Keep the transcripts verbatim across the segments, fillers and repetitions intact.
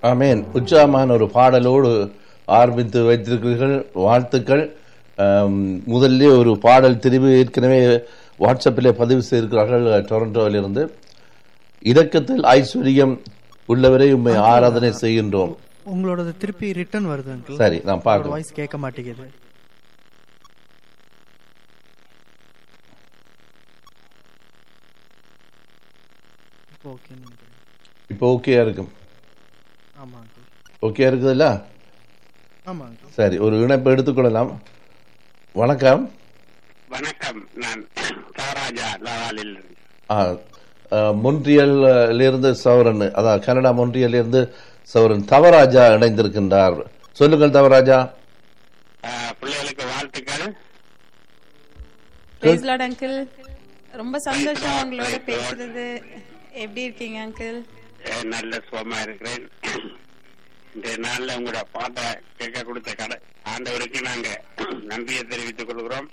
ஆமேன். உற்சாகமான ஒரு பாடலோடு ஆரம்பித்து வைத்திருக்கிறீர்கள், வாழ்த்துக்கள். முதல்ல ஒரு பாடல் தெரிவு ஏற்கனவே வாட்ஸ்அப்பிலே பதிவு செய்திருக்கிறார்கள் டொரண்டோவிலிருந்து. இரக்கத்தில் ஐஸ்வர்யம் உள்ளவரை உண்மை ஆராதனை செய்கின்றோம். உங்களோட திருப்பி ரிட்டர்ன் வருது அங்கிள். சரி, நான் பார்க்கிறேன். வாய்ஸ் கேட்க மாட்டேங்குது. ஓகே, இப்போ ஓகேயா இருக்கும்? ஆமா அங்கிள். ஓகே இருக்குதுல்ல? ஆமா அங்கிள். சரி, ஒரு இணைப்பு எடுத்துக்கொள்ளலாம். வணக்கம். வணக்கம், நான் தவராஜா லாவாலில். மொன்றியல்ல இருந்து சௌரன், அதான் கனடா மொன்றியல்ல இருந்து சௌரன் தவராஜா இணைந்திருக்கின்றார். சொல்லுங்கள் தவராஜா. பிள்ளைகளுக்கு வாழ்த்துக்கள். Price Lord uncle. ரொம்ப சந்தோஷம் உங்களோட பேசுறது. எப்படி இருக்கீங்க அங்கிள்? நல்ல சுகமா இருக்கிறேன். இந்த நாள்ல உங்களோட பாட்டை கேட்க கொடுத்த கடை ஆண்டவருக்கு நாங்க நன்றியை தெரிவித்துக் கொள்கிறோம்.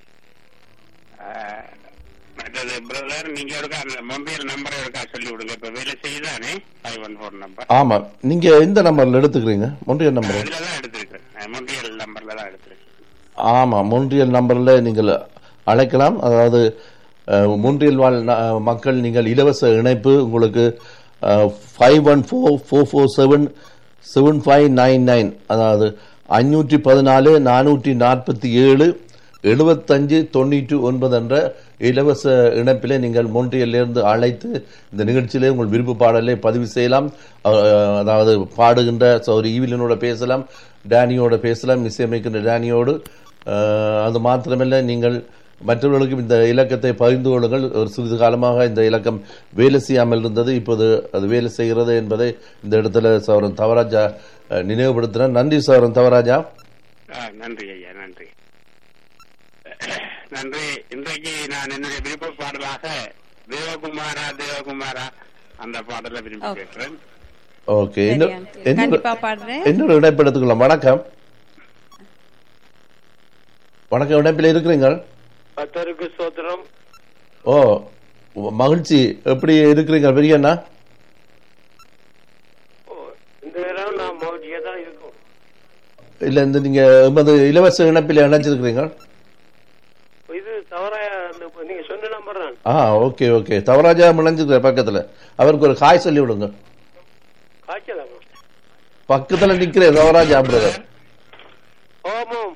மற்றது பிரதர், நீங்க அந்த மொபைல் நம்பரை இருக்கா சொல்லி விடுங்க. இப்ப வேலை செய்யுதானே ஃபைவ் ஒன் ஃபோர் நம்பர். ஆமா, நீங்க எந்த நம்பர்ல எடுத்துக்கிறீங்க? மொன்றியல் நம்பர் அதுலதான் எடுத்திருக்கேன். மொபைல் நம்பர்ல தான் எடுத்திருக்கேன். ஆமா, மொன்றியல் நம்பர்ல நீங்கள் அழைக்கலாம். அதாவது மொன்றியல் வாழ் மக்கள், நீங்கள் இலவச இணைப்பு உங்களுக்கு five one four four four seven seven five nine nine அதாவது அஞ்சூற்றி பதினாலு நானூற்றி நாற்பத்தி ஏழு எழுபத்தஞ்சு தொண்ணூற்றி ஒன்பது என்ற இலவச இணைப்பிலே நீங்கள் மொன்றியலிருந்து அழைத்து இந்த நிகழ்ச்சியிலே உங்கள் விருப்ப பாடலை பதிவு செய்யலாம். அதாவது பாடுகின்ற சௌரி ஈவிலனோட பேசலாம், டேனியோட பேசலாம், இசையமைக்கின்ற டேனியோடு. அது மாத்திரமல்ல, நீங்கள் மற்றவர்களுக்கும் இந்த இலக்கத்தை பகிர்ந்து கொள்ளுங்கள். ஒரு சிறிது காலமாக இந்த இலக்கம் வேலை செய்யாமல் இருந்தது, இப்போது அது வேலை செய்கிறது என்பதை இந்த இடத்துல சௌரன் தவராஜா நினைவுபடுத்தினார். நன்றி சௌரன் தவராஜா. நன்றி ஐயா, நன்றி நன்றி. இன்றைக்கு நான் என்னுடைய விருப்ப பாடலாக தேவகுமாரா தேவகுமாரா அந்த பாடலை விரும்பி கேட்கிறேன். ஓகே, என்னோட இணைப்பு எடுத்துக்கலாம். வணக்கம். வணக்கம், இணைப்பில் இருக்கிறீங்க? கர்த்தருக்கு ஸ்தோத்திரம். ஓ, மகிழ்ச்சி. எப்படி இருக்கிறீங்க பெரியண்ணா? இந்த நேரம் நான் மகிழ்ச்சியா தான் இருக்கும். இல்ல, இந்த நீங்க இலவச இணைப்பில் இணைச்சிருக்கிறீங்க? இது தவறாயா நீங்க சொன்ன நம்பர் தான். ஆ, ஓகே ஓகே. தவராஜா இணைஞ்சிருக்கிற பக்கத்துல அவருக்கு ஒரு காய் சொல்லி விடுங்க. காய்ச்சலா? பக்கத்துல நிக்கிற தவராஜா பிரதர். ஓமம்.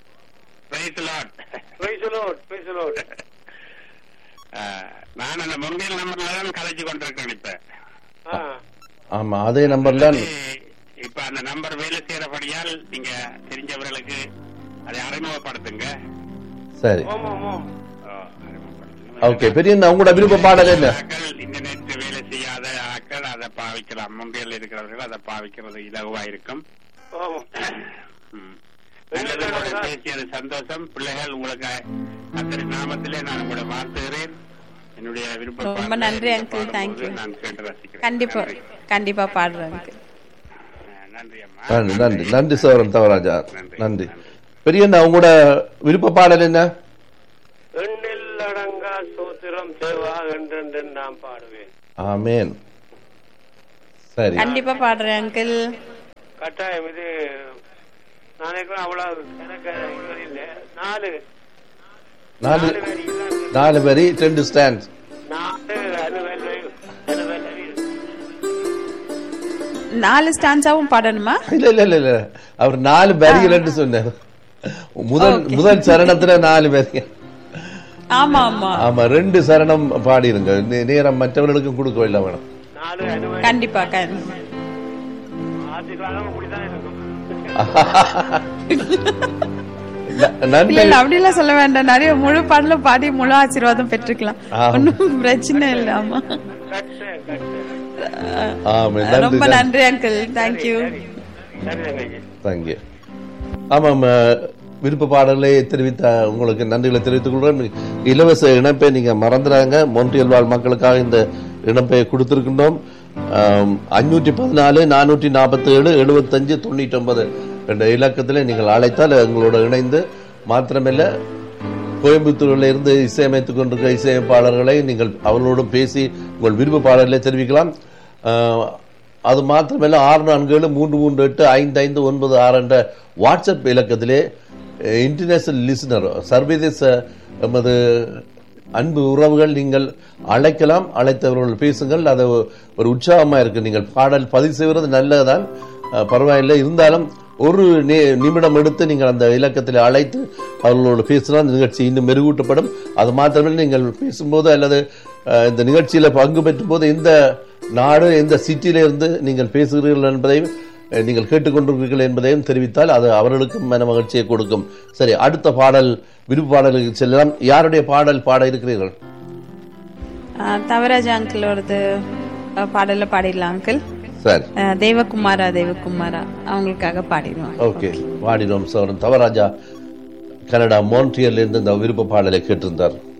நான் அந்த மொபைல் நம்பர்ல தான் கலைச்சு கொண்டிருக்கேன் இப்ப. ஆமா, அதே நம்பர்ல. இப்ப அந்த நம்பர் வேலை செய்யறபடியால் நீங்க தெரிஞ்சவர்களுக்கு அதை அறிமுகப்படுத்துங்க. சரி, ஓகே. பெரிய உங்களோட விருப்ப பாடல் என்ன? இன்டர்நெட் வேலை செய்யாத ஆக்கள் அதை பாவிக்கலாம். மொபைல் இருக்கிறவர்கள் அதை பாவிக்கிறது இலகுவா இருக்கும். பேசியது சந்தோஷம். பிள்ளைகள், உங்களுக்கு கர்த்தர் நாமத்திலே நான் உங்களை வாழ்த்துகிறேன். என்னுடைய விருப்பம். ரொம்ப நன்றி அங்கிள். தேங்க்யூ. நான் கேட்டு ரசிக்கிறேன். கண்டிப்பா கண்டிப்பா பாடுறேன் அங்கிள். நன்றி அம்மா. நன்றி நன்றி நன்றி சௌரன் தவராஜா. நன்றி. பெரியண்ணா, உங்களோட விருப்ப பாடல் என்ன? எண்ணில் அடங்கா சோத்திரம் தேவா என்று நான் பாடுவேன். ஆமேன். சரி, கண்டிப்பா பாடுறேன் அங்கிள். கட்டாயம். இது நாளைக்கு அவ்வளவு எனக்கு இல்லை. நாலு நாலு நாலு வரி ரெண்டு ஸ்டாண்ட். நாலு ஸ்டான்ஸாவும் பாடணுமா? இல்ல இல்ல இல்ல இல்ல, அவர் நாலு வரிகள் சொன்னார். முதல் முதல் சரணத்துல நாலு வரி. ஆமா ஆமா ஆமா, ரெண்டு சரணம் பாடிருங்க. நேரம் மற்றவர்களுக்கும் கொடுக்க இல்லை வேணும். கண்டிப்பா. அப்படிலாம் சொல்ல வேண்டாம். நிறைய முழு பாடலும் பாடி முழு ஆசீர்வாதம் பெற்றுக்கலாம். ஒன்னும் பிரச்சனை இல்லாம. ரொம்ப நன்றி அங்கிள். தேங்க்யூ. தேங்க்யூ. ஆமாம், விருப்ப பாடலை தெரிவித்த உங்களுக்கு நன்றிகளை தெரிவித்துக் கொள்றேன். இலவச இணைப்பை நீங்க மறந்துறாங்க. மொன்றியல் வாழ் மக்களுக்காக இந்த இணைப்பை கொடுத்திருக்கின்றோம். அஞ்சூற்றி பதினாலு நானூற்றி நாற்பத்தி ஏழு எழுபத்தஞ்சு தொண்ணூற்றி ஒன்பது என்ற இலக்கத்தில் நீங்கள் அழைத்தால் எங்களோட இணைந்து, மாத்திரமல்ல கோயம்புத்தூரில் இருந்து இசையமைத்துக் கொண்டிருக்கிற இசையமைப்பாளர்களை நீங்கள் அவர்களோடும் பேசி உங்கள் விருப்ப பாடலை தெரிவிக்கலாம். அது மாத்திரமல்ல ஆறு நான்கு ஏழு மூன்று மூன்று எட்டு ஐந்து ஐந்து ஒன்பது ஆறு என்ற வாட்ஸ்அப் இலக்கத்திலே இன்டர்நேஷனல் லிசனர் சர்வதேச எமது அன்பு உறவுகள் நீங்கள் அழைக்கலாம். அழைத்தவர்கள் பேசுங்கள். அது ஒரு உற்சாகமா இருக்கு. நீங்கள் பாடல் பதிவு செய்வது நல்லதுதான், பரவாயில்லை. இருந்தாலும் ஒரு நிமிடம் எடுத்து நீங்கள் அந்த இலக்கத்தில் அழைத்து அவர்களோடு பேசினால் இந்த நிகழ்ச்சி இன்னும் மெருகூட்டப்படும். அது மாத்திரமல்ல, நீங்கள் பேசும்போது அல்லது இந்த நிகழ்ச்சியில பங்கு பெற்றும் போது எந்த நாடு எந்த சிட்டியில இருந்து நீங்கள் பேசுகிறீர்கள் என்பதையும் நீங்கள் கேட்டுக்கொண்டிருக்கிறீர்கள் என்பதையும் தெரிவித்தால் அது அவர்களுக்கும் மன மகிழ்ச்சியை கொடுக்கும். சரி, அடுத்த பாடல் விருப்பு பாடலுக்கு செல்லலாம். யாருடைய பாடல் பாட இருக்கிறீர்கள்? தவராஜ் அங்கிளோடது பாடல பாடிடலாம் அங்கிள். சரி, தேவகுமாரா தேவகுமாரா அவங்களுக்காக பாடிடுவோம். ஓகே, பாடிடுவோம். தவராஜா கனடா மான்ட்ரியல்ல இருந்து இந்த விருப்ப பாடலை கேட்டிருந்தார்.